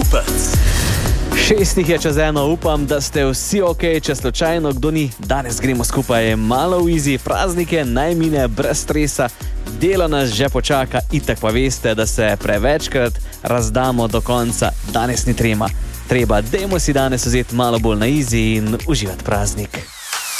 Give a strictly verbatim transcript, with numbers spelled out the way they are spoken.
Šupec. Šestih je čez eno, upam, da ste vsi ok, če slučajno kdo ni. Danes gremo skupaj malo v easy, praznike naj mine brez stresa, delo nas že počaka, itak pa veste, da se prevečkrat razdamo do konca. Danes ni trema. Treba, dajmo si danes vzeti malo bolj na easy in uživati praznik.